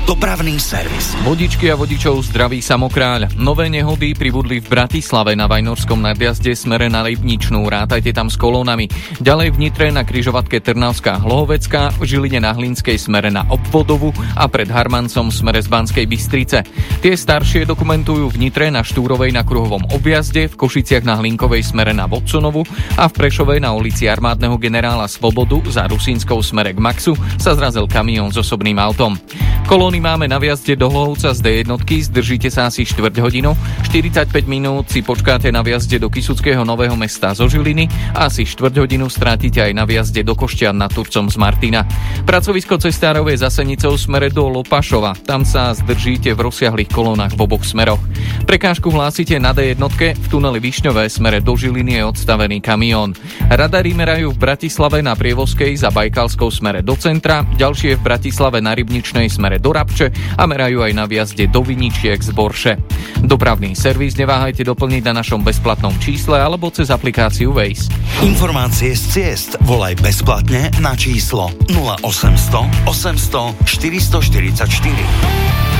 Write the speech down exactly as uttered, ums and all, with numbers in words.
Dopravný servis. Vodičky a vodičov zdraví Samokráľ. Nové nehody pribudli v Bratislave na Vajnorskom nadjazde smere na Lipničnú. Rátajte tam s kolónami. Ďalej v Nitre na križovatke Trnavská Hlohovecká, v Žiline na Hlinskej smere na Obvodovu a pred Harmancom smere z Banskej Bystrice. Tie staršie dokumentujú v Nitre na Štúrovej na kruhovom objazde, v Košiciach na Hlinkovej smere na Vodconovu a v Prešovej na ulici Armádneho generála Svobodu za Rusínskou smere k Maxu sa zrazil kamión s osobným autom. Kolóny máme na viazde do Hlohovca z dé jednotky, zdržíte sa asi štvrť hodinu, štyridsaťpäť minút si počkáte na viazde do Kysuckého Nového Mesta zo Žiliny a asi štvrť hodinu strátite aj na viazde do Koštian nad Turcom z Martina. Pracovisko cestárov je za Senicou smere do Lopašova, tam sa zdržíte v rozsiahlých kolónach v oboch smeroch. Prekážku hlásite na dé jednotke, v tuneli Višňové smere do Žiliny je odstavený kamión. Radary merajú v Bratislave na Prievozkej za Bajkalskou smere do centra, ďalšie v Bratislave na Rybničnej smere do Rabče a merajú aj na viazde do Viničiek z Borše. Dopravný servis neváhajte doplniť na našom bezplatnom čísle alebo cez aplikáciu Waze. Informácie z ciest volaj bezplatne na číslo nula osemsto osemsto štyristoštyridsaťštyri.